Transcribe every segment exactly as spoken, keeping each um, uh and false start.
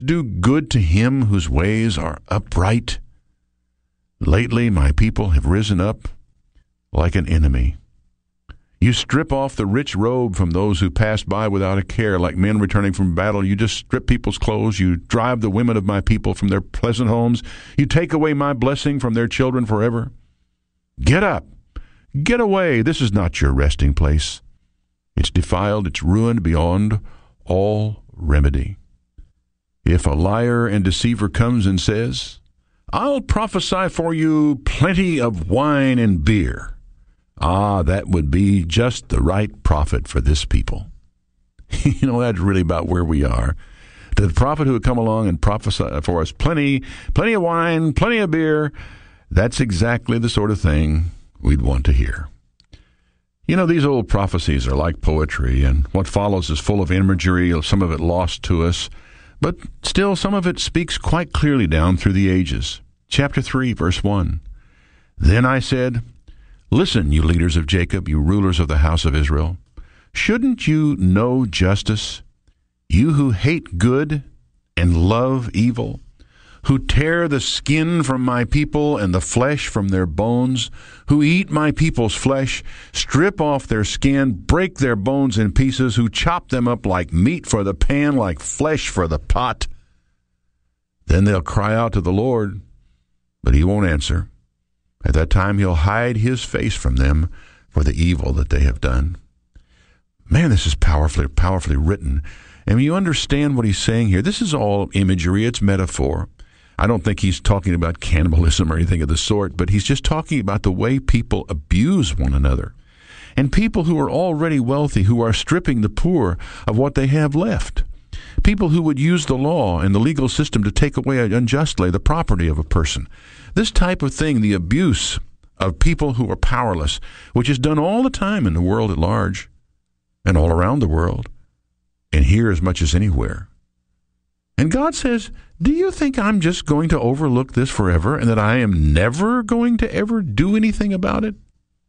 do good to him whose ways are upright? Lately, my people have risen up like an enemy. You strip off the rich robe from those who pass by without a care, like men returning from battle. You just strip people's clothes. You drive the women of my people from their pleasant homes. You take away my blessing from their children forever. Get up. Get away. This is not your resting place. It's defiled. It's ruined beyond all remedy. If a liar and deceiver comes and says, I'll prophesy for you plenty of wine and beer, ah, that would be just the right prophet for this people. You know, that's really about where we are. The prophet who would come along and prophesy for us plenty, plenty of wine, plenty of beer, that's exactly the sort of thing we'd want to hear. You know, these old prophecies are like poetry, and what follows is full of imagery, some of it lost to us, but still some of it speaks quite clearly down through the ages. Chapter three, verse one. Then I said, Listen, you leaders of Jacob, you rulers of the house of Israel. Shouldn't you know justice? You who hate good and love evil, who tear the skin from my people and the flesh from their bones, who eat my people's flesh, strip off their skin, break their bones in pieces, who chop them up like meat for the pan, like flesh for the pot. Then they'll cry out to the Lord, but he won't answer. At that time, he'll hide his face from them for the evil that they have done. Man, this is powerfully, powerfully written. And when you understand what he's saying here, this is all imagery. It's metaphor. I don't think he's talking about cannibalism or anything of the sort, but he's just talking about the way people abuse one another. And people who are already wealthy, who are stripping the poor of what they have left. People who would use the law and the legal system to take away unjustly the property of a person. This type of thing, the abuse of people who are powerless, which is done all the time in the world at large and all around the world and here as much as anywhere. And God says, do you think I'm just going to overlook this forever and that I am never going to ever do anything about it?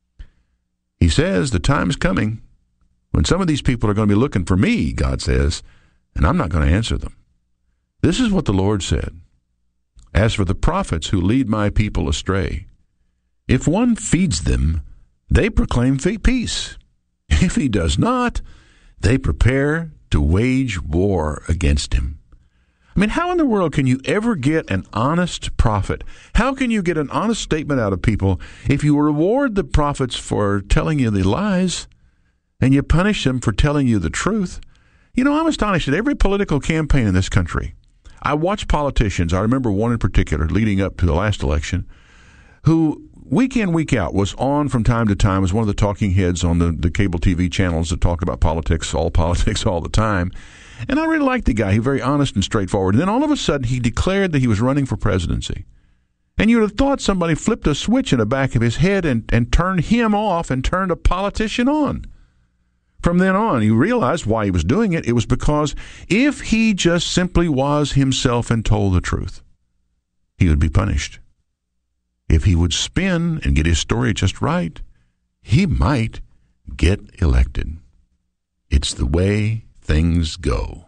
He says the time's coming when some of these people are going to be looking for me, God says, and I'm not going to answer them. This is what the Lord said. As for the prophets who lead my people astray, if one feeds them, they proclaim peace. If he does not, they prepare to wage war against him. I mean, how in the world can you ever get an honest prophet? How can you get an honest statement out of people if you reward the prophets for telling you the lies and you punish them for telling you the truth? You know, I'm astonished at every political campaign in this country. I watch politicians, I remember one in particular leading up to the last election, who week in, week out was on from time to time as one of the talking heads on the, the cable T V channels that talk about politics, all politics all the time. And I really liked the guy. He was very honest and straightforward. And then all of a sudden he declared that he was running for presidency. And you would have thought somebody flipped a switch in the back of his head and, and turned him off and turned a politician on. From then on, you realized why he was doing it. It was because if he just simply was himself and told the truth, he would be punished. If he would spin and get his story just right, he might get elected. It's the way things go.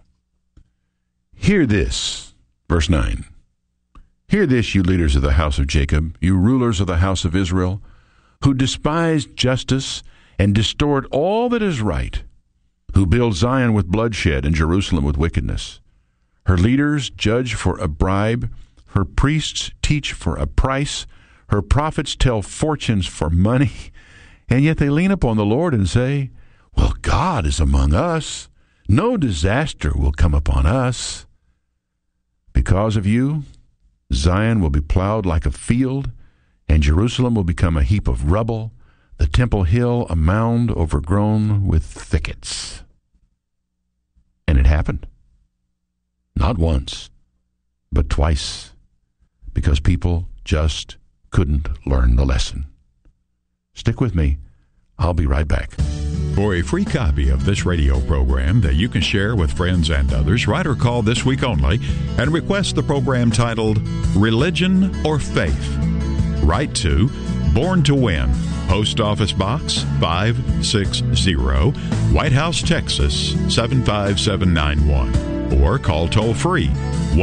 Hear this, verse nine. Hear this, you leaders of the house of Jacob, you rulers of the house of Israel, who despise justice and distort all that is right, who build Zion with bloodshed and Jerusalem with wickedness. Her leaders judge for a bribe, her priests teach for a price, her prophets tell fortunes for money, and yet they lean upon the Lord and say, well, God is among us. No disaster will come upon us. Because of you, Zion will be plowed like a field, and Jerusalem will become a heap of rubble, the Temple Hill a mound overgrown with thickets. And it happened. Not once, but twice, because people just couldn't learn the lesson. Stick with me. I'll be right back. For a free copy of this radio program that you can share with friends and others, write or call this week only and request the program titled Religion or Faith. Write to Born to Win, Post Office Box five sixty, White House, Texas seven five seven nine one. or call toll free